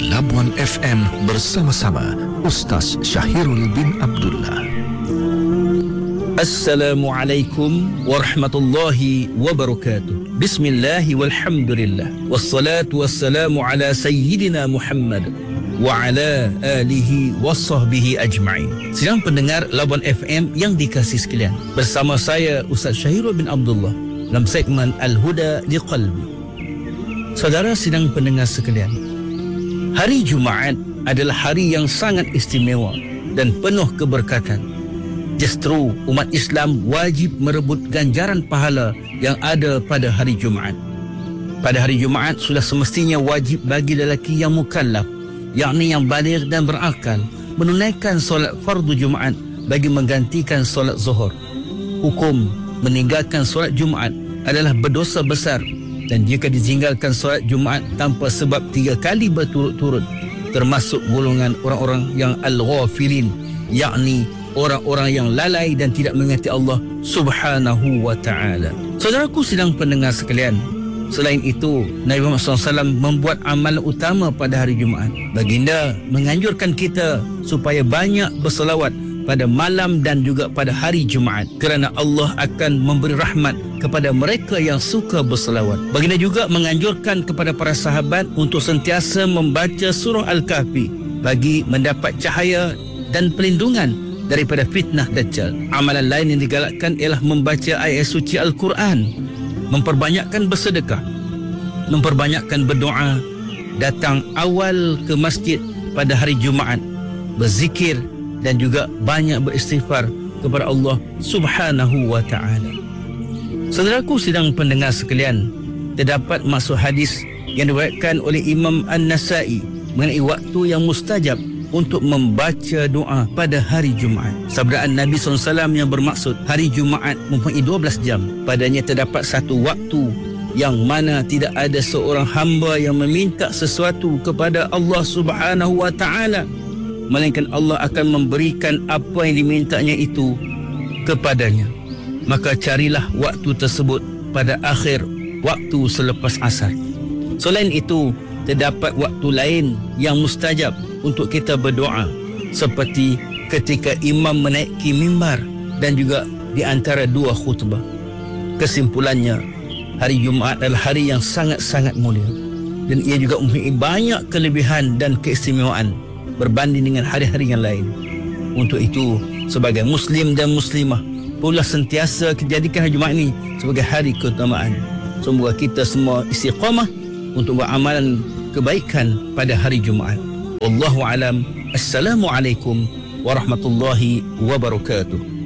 Labuan FM bersama-sama Ustaz Syahirul bin Abdullah. Assalamualaikum warahmatullahi wabarakatuh. Bismillah walhamdulillah. Wassalatu wassalamu ala sayyidina Muhammad wa ala alihi wasahbihi ajma'in. Sidang pendengar Labuan FM yang dikasihi sekalian, bersama saya Ustaz Syahirul bin Abdullah dalam segmen Al-Huda Liqalbi. Saudara sidang pendengar sekalian, hari Jumaat adalah hari yang sangat istimewa dan penuh keberkatan. Justru umat Islam wajib merebut ganjaran pahala yang ada pada hari Jumaat. Pada hari Jumaat sudah semestinya wajib bagi lelaki yang mukallaf, yakni yang baligh dan berakal, menunaikan solat fardu Jumaat bagi menggantikan solat zuhur. Hukum meninggalkan solat Jumaat adalah berdosa besar, dan jika ditinggalkan solat Jumaat tanpa sebab 3 kali berturut-turut, termasuk golongan orang-orang yang al-ghafilin, yakni orang-orang yang lalai dan tidak mengingati Allah Subhanahu wa ta'ala. Saudaraku sidang pendengar sekalian, selain itu Nabi Muhammad SAW membuat amalan utama pada hari Jumaat. Baginda menganjurkan kita supaya banyak berselawat pada malam dan juga pada hari Jumaat, kerana Allah akan memberi rahmat kepada mereka yang suka berselawat. Baginda juga menganjurkan kepada para sahabat untuk sentiasa membaca surah Al-Kahfi bagi mendapat cahaya dan perlindungan daripada fitnah Dajjal. Amalan lain yang digalakkan ialah membaca ayat suci Al-Quran, memperbanyakkan bersedekah, memperbanyakkan berdoa, datang awal ke masjid pada hari Jumaat, berzikir dan juga banyak beristighfar kepada Allah Subhanahu wa ta'ala. Saudaraku sidang pendengar sekalian, terdapat maksud hadis yang diriwayatkan oleh Imam An-Nasa'i mengenai waktu yang mustajab untuk membaca doa pada hari Jumaat. Sabdaan Nabi SAW yang bermaksud hari Jumaat mempunyai 12 jam. Padanya terdapat satu waktu yang mana tidak ada seorang hamba yang meminta sesuatu kepada Allah Subhanahu wa ta'ala, melainkan Allah akan memberikan apa yang dimintanya itu kepadanya. Maka carilah waktu tersebut pada akhir waktu selepas asar. Selain itu, terdapat waktu lain yang mustajab untuk kita berdoa, seperti ketika imam menaiki mimbar dan juga di antara 2 khutbah. Kesimpulannya, hari Jumaat adalah hari yang sangat-sangat mulia, dan ia juga mempunyai banyak kelebihan dan keistimewaan berbanding dengan hari-hari yang lain. Untuk itu, sebagai muslim dan muslimah, perlulah sentiasa jadikan hari Jumaat ini sebagai hari keutamaan. Semoga kita semua istiqamah untuk beramalan kebaikan pada hari Jumaat. Wallahu alam. Assalamualaikum warahmatullahi wabarakatuh.